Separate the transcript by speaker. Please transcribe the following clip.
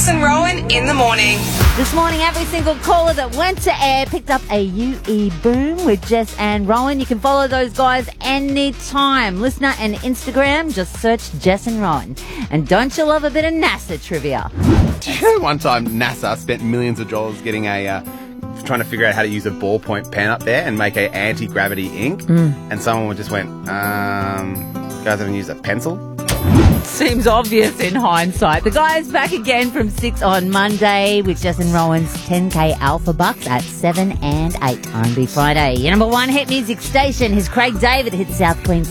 Speaker 1: Jess and Rowan in the morning.
Speaker 2: This morning, every single caller that went to air picked up a UE Boom with Jess and Rowan. You can follow those guys anytime. Listener and Instagram, just search Jess and Rowan. And don't you love a bit of NASA trivia?
Speaker 3: One time NASA spent millions of dollars getting trying to figure out how to use a ballpoint pen up there and make a anti-gravity ink. And someone just went, you guys haven't used a pencil?
Speaker 2: Seems obvious in hindsight. The guys back again from 6 on Monday with Jess and Rowan's 10K Alpha Bucks at 7 and 8 on Friday. Your number one hit music station is Craig David hits South Queensland.